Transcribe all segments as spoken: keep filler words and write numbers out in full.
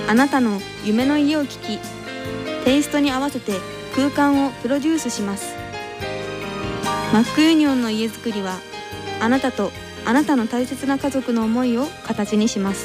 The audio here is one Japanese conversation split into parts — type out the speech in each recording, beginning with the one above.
あなたの夢の家を聞き、テイストに合わせて空間をプロデュースします。マックユニオンの家づくりは、あなたとあなたの大切な家族の思いを形にします。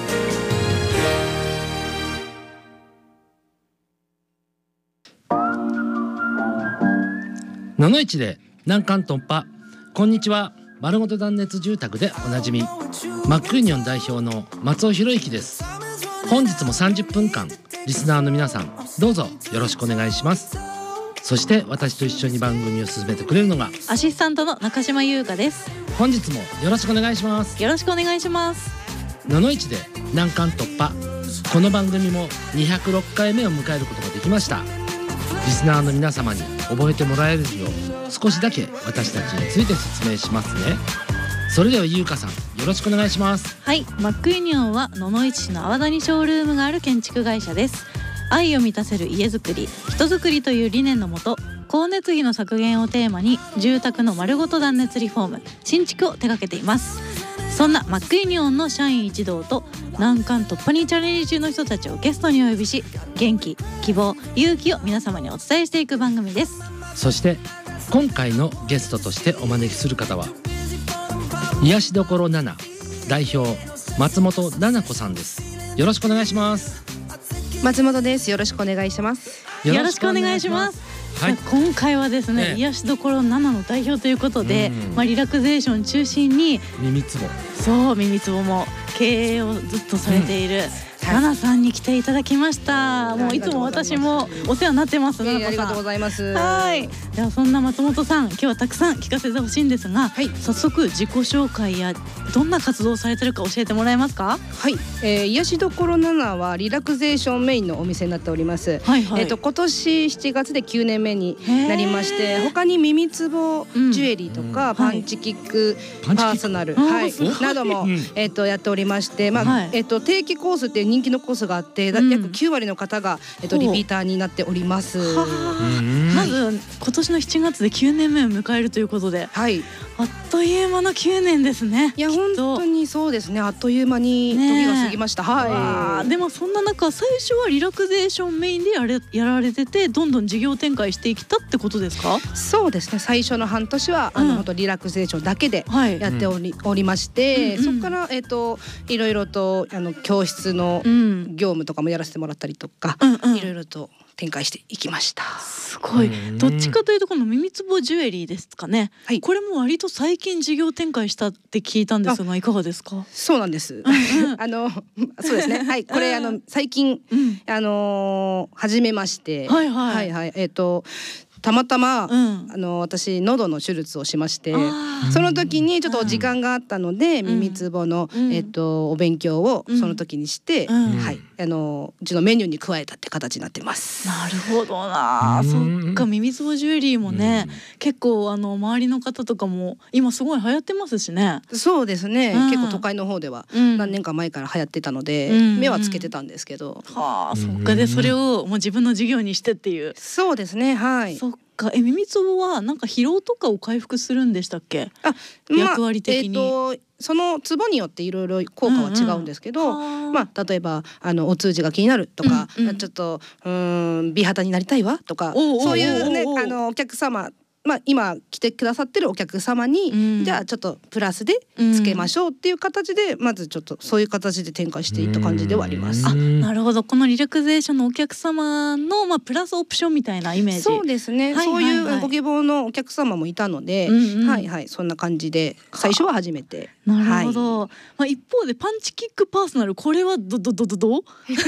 ののいちで難関突破。こんにちは。丸ごと断熱住宅でおなじみマックユニオン代表の松尾博之です。本日もさんじゅっぷんかんリスナーの皆さん、どうぞよろしくお願いします。そして私と一緒に番組を進めてくれるのがアシスタントの中島優香です。 本日もよろしくお願いします。 よろしくお願いします。 ののいちで難関突破。この番組もにひゃくろっかいめを迎えることができました。リスナーの皆様に覚えてもらえるよう少しだけ私たちについて説明しますね。それでは優香さん、よろしくお願いします。 はい、マックユニオンは野々市市の阿波谷ショールームがある建築会社です。愛を満たせる家づくり、人づくりという理念のもと、光熱費の削減をテーマに住宅の丸ごと断熱リフォーム、新築を手掛けています。そんなマックユニオンの社員一同と難関突破にチャレンジ中の人たちをゲストにお呼びし、元気、希望、勇気を皆様にお伝えしていく番組です。 そして今回のゲストとしてお招きする方は、癒しどころなな代表松本奈々子さんです。よろしくお願いします。 松本です。よろしくお願いします。 よろしくお願いします。はい、今回はですね、ね、癒しどころななの代表ということで、まあ、リラクゼーション中心に耳つぼ、 そう耳つぼも経営をずっとされている、うんナナさんに来ていただきました。もういつも私もお世話になってます。ナナさん、 ありがとうございます。 はい。ではそんな松本さん、今日はたくさん聞かせてほしいんですが、はい、早速自己紹介やどんな活動をされてるか教えてもらえますか？ はい。えー、癒しどころななはリラクゼーションメインのお店になっております。はいはい、えっと今年しちがつできゅうねんめになりまして、他に耳つぼジュエリーとか、うん、パンチキック、はい、パーソナル、はい、なども、うん、えっとやっておりまして、まあ、はい、えっと定期コースっていう人気のコースがあって、うん、約きゅうわりの方が、えっと、リピーターになっております。 まず今年のしちがつできゅうねんめを迎えるということで、はい、あっという間のきゅうねんですね。 いや本当にそうですね。あっという間に時が過ぎました。はい。 でもそんな中、最初はリラクゼーションメインでやれやられてて、どんどん事業展開していきたってことですか？ そうですね。最初の半年は、うん、あの本当リラクゼーションだけでやっており、はい、おりまして、うん、そこからえっといろいろとあの教室の業務とかもやらせてもらったりとか、いろいろと展開していきました。 すごい。どっちかというとこの耳つぼジュエリーですかね、はい、これも割と最近事業展開したって聞いたんですが、いかがですか？ そうなんです、うんうん、あのそうですね、はい、これあの最近、うん、あのー、始めまして、はいはい、はいはい、えっとたまたま、うん、あの私喉の手術をしまして、その時にちょっと時間があったので、うん、耳つぼの、うん、えっと、お勉強をその時にして、うん、はい、あのうちのメニューに加えたって形になってます。 なるほどな、うん、そっか。耳つぼジュエリーもね、うん、結構あの周りの方とかも今すごい流行ってますしね。 そうですね、うん、結構都会の方では何年か前から流行ってたので、うん、目はつけてたんですけど、 うん、はあ、そっか。でそれをもう自分の事業にしてっていう。 そうですね、はい。 そっか。え、耳つぼはなんか疲労とかを回復するんでしたっけ？あ、まあ、役割的に、えーとそのツボによっていろいろ効果は違うんですけど、うんうん、まあ例えばあのお通じが気になるとか、うんうん、ちょっとうーん美肌になりたいわとか、そういうね、あのお客様、まあ、今来てくださってるお客様に、うん、じゃあちょっとプラスでつけましょうっていう形で、うん、まずちょっとそういう形で展開していった感じではあります。 あ、なるほど。このリラクゼーションのお客様の、まあ、プラスオプションみたいなイメージ。 そうですね、はいはいはい、そういうご希望のお客様もいたので、うんうん、はいはい、そんな感じで最初は初めて。 なるほど、はい。まあ、一方でパンチキックパーソナル、これはどどどどど